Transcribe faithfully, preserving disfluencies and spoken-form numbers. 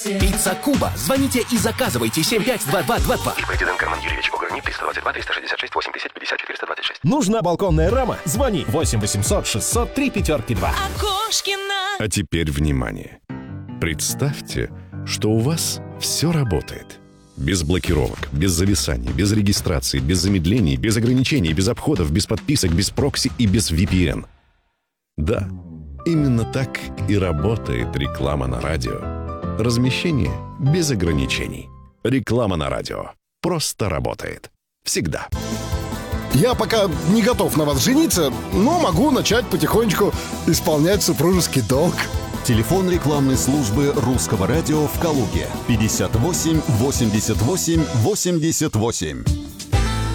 Пицца Куба. Звоните и заказывайте семь пять два два два два. И Диденко Роман Юрьевич Огранит триста двадцать два триста шестьдесят шесть восемь тысяч пятьдесят четыреста двадцать шесть. Нужна балконная рама? Звони восемь восемьсот шестьсот три пятерки два. Окошкина. А теперь внимание. Представьте, что у вас все работает. Без блокировок, без зависаний, без регистрации, без замедлений, без ограничений, без обходов, без подписок, без прокси и без ви пи эн. Да, именно так и работает реклама на радио. Размещение без ограничений. Реклама на радио. Просто работает. Всегда. Я пока не готов на вас жениться, но могу начать потихонечку исполнять супружеский долг. Телефон рекламной службы Русского радио в Калуге пятьдесят восемь восемьдесят восемь восемьдесят восемь.